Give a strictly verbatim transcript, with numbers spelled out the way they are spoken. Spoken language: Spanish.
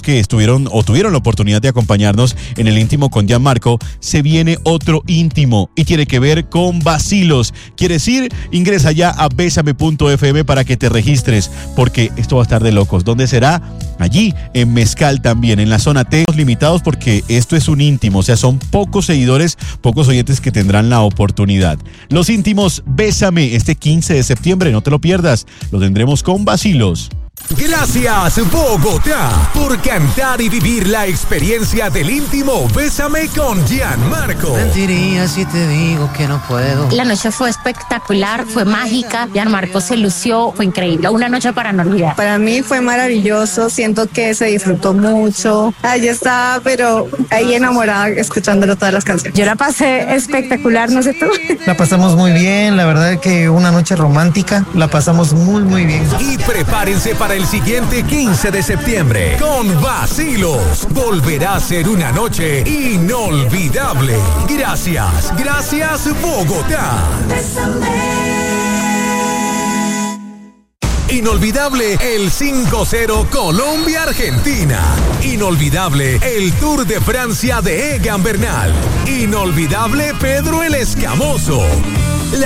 que estuvieron o tuvieron la oportunidad de acompañarnos en el íntimo con Gianmarco, se viene otro íntimo y tiene que ver con vacilos. ¿Quieres ir? Ingresa ya a besame punto f m para que te registres, porque esto va a estar de locos. ¿Dónde será? Allí, en Mezcal también, en la zona T. Limitados porque esto es un íntimo, o sea, son pocos seguidores, pocos oyentes que tendrán la oportunidad. Los íntimos Bésame este quince de septiembre, no te lo pierdas, lo tendremos con vacilos. Gracias Bogotá por cantar y vivir la experiencia del íntimo Bésame con Gianmarco. Mentiría si te digo que no puedo. La noche fue espectacular, fue mágica. Gianmarco se lució, fue increíble. Una noche para no olvidar. Para mí fue maravilloso, siento que se disfrutó mucho. Ahí estaba, pero ahí enamorada escuchándolo todas las canciones. Yo la pasé espectacular, no sé tú. La pasamos muy bien, la verdad que una noche romántica, la pasamos muy muy bien. Y prepárense para el siguiente quince de septiembre con Vacilos. Volverá a ser una noche inolvidable. Gracias, gracias Bogotá. Inolvidable el cinco cero Colombia-Argentina. Inolvidable el Tour de Francia de Egan Bernal. Inolvidable Pedro el Escamoso.